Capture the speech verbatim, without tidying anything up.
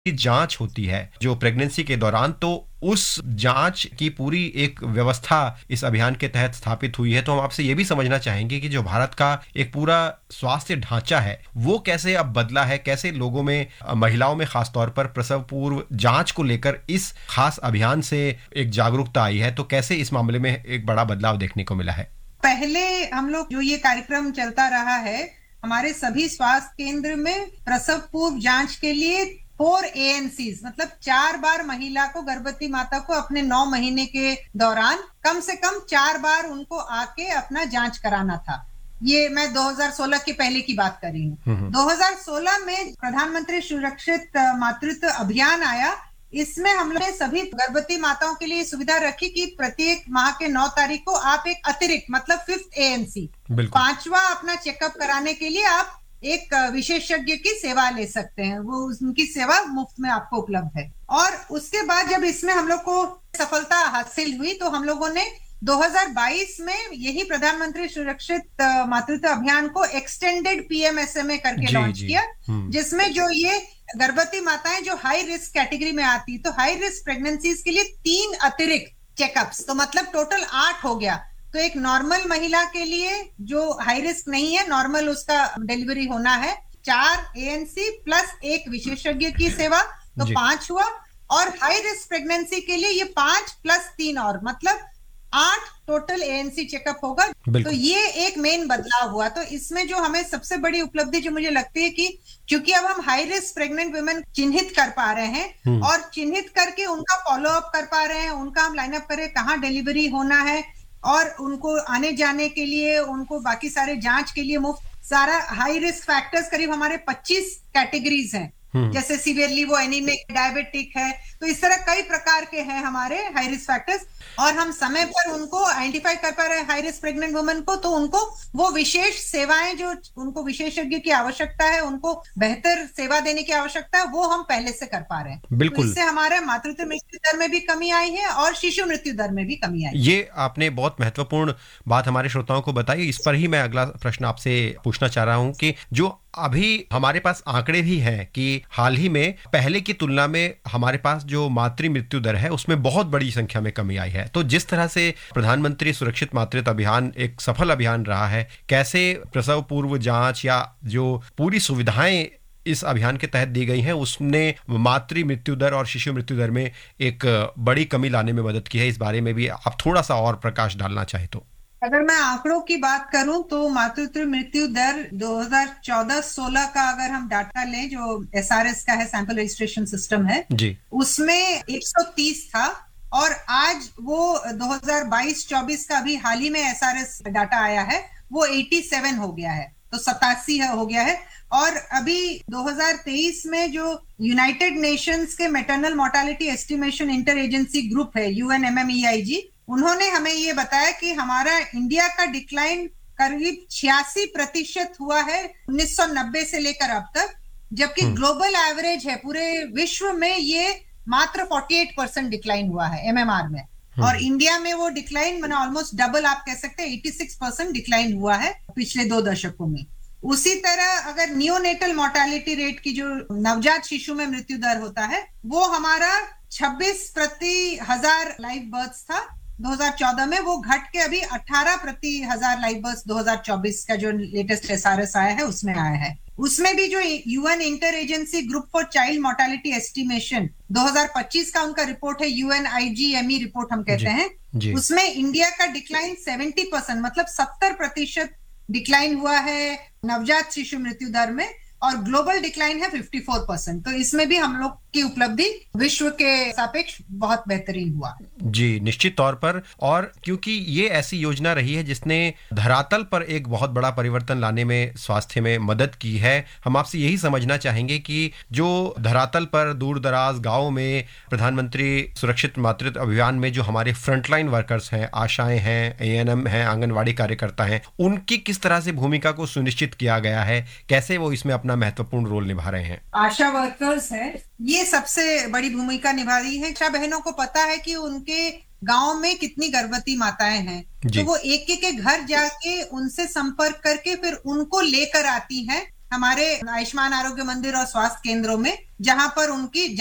की जांच होती है जो प्रेगनेंसी के दौरान, तो उस जांच की पूरी एक व्यवस्था इस अभियान के तहत स्थापित हुई है। तो हम आपसे ये भी समझना चाहेंगे कि जो भारत का एक पूरा स्वास्थ्य ढांचा है वो कैसे अब बदला है, कैसे लोगों में, महिलाओं में खासतौर पर प्रसव पूर्व जांच को लेकर इस खास अभियान से एक जागरूकता आई है, तो कैसे इस मामले में एक बड़ा बदलाव देखने को मिला है। पहले हम लोग जो ये कार्यक्रम चलता रहा है, हमारे सभी स्वास्थ्य केंद्र में प्रसव पूर्व जांच के लिए फोर ए एन सीज़ मतलब चार बार महिला को, गर्भवती माता को अपने नौ महीने के दौरान कम से कम चार बार उनको आके अपना जांच कराना था। ये मैं दो हज़ार सोलह के पहले की बात कर रही हूँ। दो हज़ार सोलह में प्रधानमंत्री सुरक्षित मातृत्व अभियान आया। इसमें हम लोग ने सभी गर्भवती माताओं के लिए सुविधा रखी कि प्रत्येक माह के नौ तारीख को आप एक अतिरिक्त मतलब फिफ्थ ए एन सी पांचवा अपना चेकअप कराने के लिए आप एक विशेषज्ञ की सेवा ले सकते हैं। वो उनकी सेवा मुफ्त में आपको उपलब्ध है। और उसके बाद जब इसमें हम लोग को सफलता हासिल हुई तो हम लोगों ने दो हज़ार बाईस में यही प्रधानमंत्री सुरक्षित मातृत्व अभियान को extended P M S M A करके लॉन्च किया, जिसमें जो ये गर्भवती माताएं जो हाई रिस्क कैटेगरी में आती, तो हाई रिस्क प्रेगनेंसीज के लिए तीन अतिरिक्त चेकअप्स, तो मतलब टोटल आठ हो गया। तो एक नॉर्मल महिला के लिए जो हाई रिस्क नहीं है, नॉर्मल उसका डिलीवरी होना है, चार ए एन सी प्लस एक विशेषज्ञ की सेवा, तो पांच हुआ। और हाई रिस्क प्रेगनेंसी के लिए ये पांच प्लस तीन और मतलब आठ total A N C checkup होगा। तो ये एक मेन बदलाव हुआ। तो इसमें जो हमें सबसे बड़ी उपलब्धि जो मुझे लगती है कि क्योंकि अब हम हाई रिस्क प्रेग्नेंट वुमेन चिन्हित कर पा रहे हैं और चिन्हित करके उनका फॉलो अप कर पा रहे हैं, उनका हम लाइन अप करें कहाँ डिलीवरी होना है और उनको आने जाने के लिए, उनको बाकी सारे जांच के लिए मुफ्त, सारा हाई रिस्क फैक्टर्स करीब हमारे पच्चीस कैटेगरीज हैं, जैसे सीवियरली वो एनीमिक, डायबिटिक है, तो इस तरह कई प्रकार के हैं हमारे हाई रिस्क फैक्टर्स। और हम समय पर उनको आइडेंटिफाई कर पा रहे हैं हाई रिस्क प्रेग्नेंट वुमेन को, तो उनको वो विशेष सेवाएं जो उनको विशेषज्ञ की आवश्यकता है, उनको बेहतर सेवा देने की आवश्यकता है, वो हम पहले से कर पा रहे हैं। बिल्कुल। तो इससे हमारे मातृत्व मृत्यु दर में भी कमी आई है और शिशु मृत्यु दर में भी कमी आई। ये आपने बहुत महत्वपूर्ण बात हमारे श्रोताओं को बताई। इस पर ही मैं अगला प्रश्न आपसे पूछना चाह रहा हूँ कि जो अभी हमारे पास आंकड़े भी हैं कि हाल ही में पहले की तुलना में हमारे पास जो मातृ मृत्यु दर है उसमें बहुत बड़ी संख्या में कमी आई है। तो जिस तरह से प्रधानमंत्री सुरक्षित मातृत्व अभियान एक सफल अभियान रहा है, कैसे प्रसव पूर्व जांच या जो पूरी सुविधाएं इस अभियान के तहत दी गई हैं उसने मातृ मृत्यु दर और शिशु मृत्यु दर में एक बड़ी कमी लाने में मदद की है, इस बारे में भी आप थोड़ा सा और प्रकाश डालना चाहे तो। अगर मैं आंकड़ों की बात करूं तो मातृत्व मृत्यु दर दो हज़ार चौदह सोलह का अगर हम डाटा लें जो एस आर एस का है, सैंपल रजिस्ट्रेशन सिस्टम है जी, उसमें एक सौ तीस था और आज वो दो हज़ार बाईस चौबीस का भी हाल ही में एस आर एस डाटा आया है, वो सत्तासी हो गया है, तो सतासी हो गया है। और अभी दो हज़ार तेईस में जो यूनाइटेड नेशंस के maternal mortality estimation inter agency group है, you N M M E आई जी, उन्होंने हमें ये बताया कि हमारा इंडिया का डिक्लाइन करीब छियासी प्रतिशत हुआ है उन्नीस सौ नब्बे से लेकर अब तक, जबकि ग्लोबल एवरेज है पूरे विश्व में ये मात्र अड़तालीस परसेंट डिक्लाइन हुआ है एम एम आर में, और इंडिया में वो डिक्लाइन मैंने ऑलमोस्ट डबल आप कह सकते हैं छियासी परसेंट डिक्लाइन हुआ है पिछले दो दशकों में। उसी तरह अगर नियोनेटल मोर्टालिटी रेट की जो नवजात शिशु में मृत्यु दर होता है वो हमारा छब्बीस प्रति हजार लाइव बर्थ्स था दो हज़ार चौदह में, वो घट के अभी अठारह प्रति हजार लाइव बर्थ्स दो हज़ार चौबीस का जो लेटेस्ट एस आर एस आया है उसमें आया है। उसमें भी जो UN inter agency group for child mortality estimation दो हज़ार पच्चीस का उनका रिपोर्ट है, यूएन आई जी एम ई रिपोर्ट हम कहते हैं, उसमें इंडिया का डिक्लाइन सत्तर परसेंट मतलब सत्तर प्रतिशत डिक्लाइन हुआ है नवजात शिशु मृत्यु दर में, और ग्लोबल डिक्लाइन है चौवन परसेंट। तो इसमें भी हम लोग की उपलब्धि विश्व के सापेक्ष बहुत बेहतरीन हुआ। जी, निश्चित तौर पर। और क्योंकि ये ऐसी योजना रही है जिसने धरातल पर एक बहुत बड़ा परिवर्तन लाने में स्वास्थ्य में मदद की है, हम आपसे यही समझना चाहेंगे कि जो धरातल पर दूर दराज गाँव में प्रधानमंत्री सुरक्षित मातृत्व अभियान में जो हमारे फ्रंटलाइन वर्कर्स हैं, आशाएं हैं, ए एन एम हैं, आंगनवाड़ी कार्यकर्ता हैं, उनकी किस तरह से भूमिका को सुनिश्चित किया गया है, कैसे वो इसमें अपना महत्वपूर्ण रोल निभा रहे हैं। आशा वर्कर्स है, ये सबसे बड़ी भूमिका निभा रही है। आशा बहनों को पता है कि उनके गांव में कितनी गर्भवती माताएं हैं, तो वो एक एक के घर जाके उनसे संपर्क करके फिर उनको लेकर आती हैं हमारे आयुष्मान आरोग्य मंदिर और स्वास्थ्य केंद्रों में, जहां पर उनकी